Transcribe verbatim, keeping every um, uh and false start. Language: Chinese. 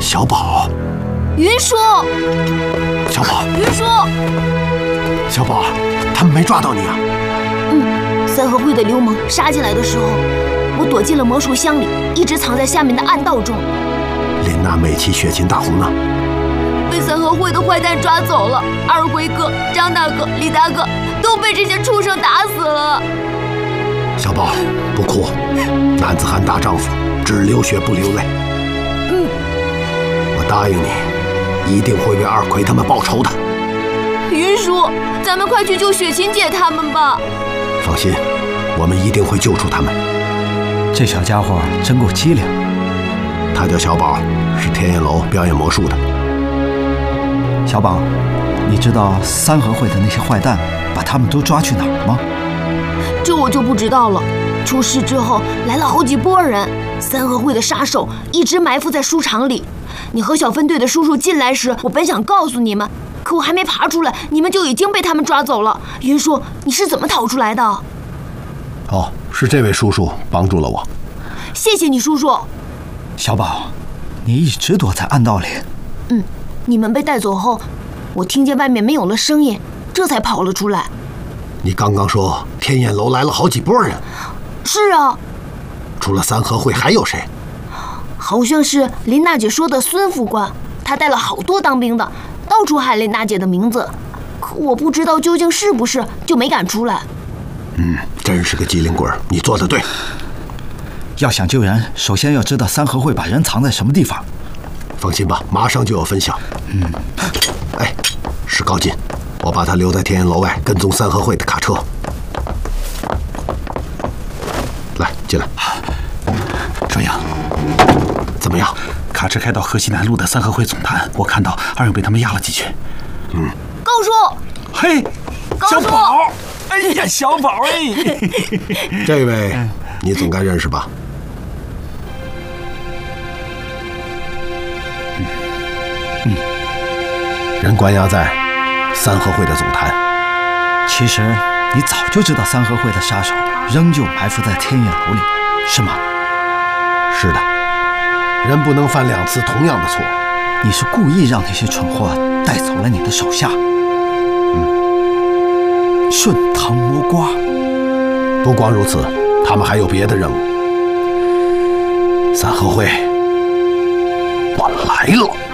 小宝， 云叔， 小宝， 云叔， 小宝，他们没抓到你啊？ 嗯，三合会的流氓杀进来的时候，我躲进了魔术箱里，一直藏在下面的暗道中。 林娜、美琪、雪琴、大红呢？ 被三合会的坏蛋抓走了。二辉哥、张大哥、李大哥都被这些畜生打死了。 小宝，不哭，男子汉大丈夫，只流血不流泪。 嗯， 我答应你，一定会为二奎他们报仇的。 云叔，咱们快去救雪琴姐他们吧。 放心，我们一定会救出他们。 这小家伙真够机灵。 他叫小宝，是天眼楼表演魔术的。 小宝，你知道三合会的那些坏蛋把他们都抓去哪儿了吗？ 这我就不知道了。出事之后来了好几拨人，三合会的杀手一直埋伏在书场里。你和小分队的叔叔进来时，我本想告诉你们，可我还没爬出来，你们就已经被他们抓走了。云叔，你是怎么逃出来的？ 哦，是这位叔叔帮助了我。 谢谢你，叔叔。 小宝，你一直躲在暗道里。 嗯，你们被带走后，我听见外面没有了声音，这才跑了出来。 你刚刚说天眼楼来了好几拨人。 是啊。 除了三合会还有谁？ 好像是林娜姐说的孙副官，他带了好多当兵的，到处喊林娜姐的名字，可我不知道究竟是不是，就没敢出来。 嗯，真是个机灵鬼，你做得对。 要想救人，首先要知道三合会把人藏在什么地方。 放心吧，马上就有分晓。 嗯， 哎，石高进，我把他留在天眼楼外跟踪三合会的卡车。来，进来。 壮阳， 怎么样？ 卡车开到河西南路的三合会总坛，我看到二勇被他们压了几拳。 嗯， 高叔， 嘿，小宝，哎呀，小宝哎， 这位你总该认识吧？ 嗯， 人关押在三合会的总坛。 其实你早就知道三合会的杀手仍旧埋伏在天眼楼里，是吗？ 是的，人不能犯两次同样的错。 你是故意让那些蠢货带走了你的手下。嗯，顺藤摸瓜。 不光如此，他们还有别的任务。三合会，我来了。